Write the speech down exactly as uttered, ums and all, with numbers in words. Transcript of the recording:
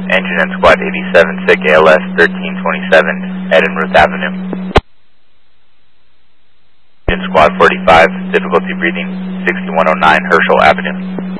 Engine and Squad eighty-seven, S I C A L S thirteen twenty-seven, Edenruth Avenue. Engine Squad forty-five, difficulty breathing, sixty-one oh nine Herschel Avenue.